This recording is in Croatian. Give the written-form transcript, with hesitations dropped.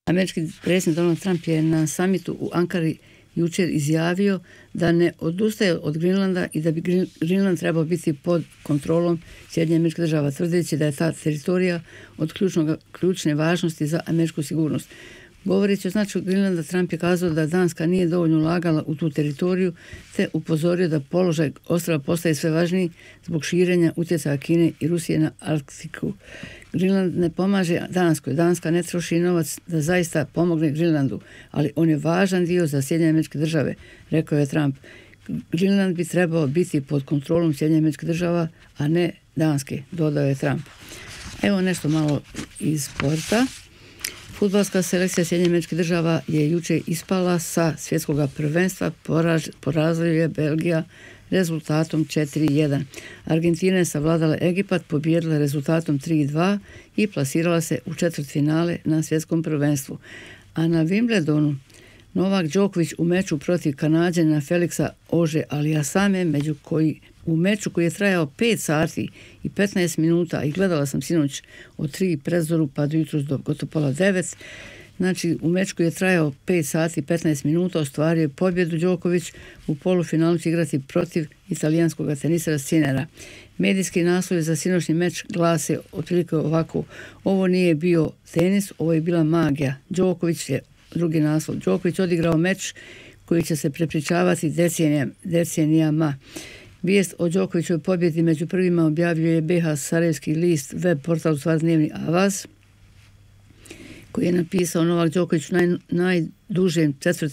Američki predsjednik Donald Trump je na samitu u Ankari jučer izjavio da ne odustaje od Grenlanda i da bi Grenland trebao biti pod kontrolom Sjedinjenih Američkih Država, tvrdeći da je ta teritorija od ključne važnosti za američku sigurnost. Govoreći o značaju Grenlanda, Trump je kazao da Danska nije dovoljno ulagala u tu teritoriju, te upozorio da položaj ostrva postaje sve važniji zbog širenja utjecaja Kine i Rusije na Arktiku. Grenland ne pomaže Danskoj. Danska ne troši novac da zaista pomogne Grenlandu, ali on je važan dio za Sjedinjene Američke Države, rekao je Trump. Grenland bi trebao biti pod kontrolom Sjedinjenih Američkih Država, a ne Danske, dodao je Trump. Evo nešto malo iz sporta. Fudbalska selekcija Sjedinjenih Američkih Država je jučer ispala sa svjetskog prvenstva, porazila je Belgija rezultatom 4-1. Argentina je savladala Egipat, pobijedila rezultatom 3-2 i plasirala se u četvrtfinale na svjetskom prvenstvu. A na Wimbledonu Novak Đoković u meču protiv Kanađanina Felixa Auger-Aliassime, u meču koji je trajao 5 sati i 15 minuta, i gledala sam sinoć od 3 predzoru pa do jutros do gotovo pola 9. Znači, u meču koji je trajao 5 sati i 15 minuta ostvario je pobjedu. Đoković u polufinalu će igrati protiv italijanskog tenisera Sinera. Medijski naslovi za sinoćni meč glase otprilike ovako: ovo nije bio tenis, ovo je bila magija. Đoković je drugi naslov. Đoković odigrao meč koji će se prepričavati decenijama. Vijest o Đokovićovoj pobjedi među prvima objavljuje BiH Sarajevski list, web portal Svakodnevni Avaz, koji je napisao Novak Đoković u najdužem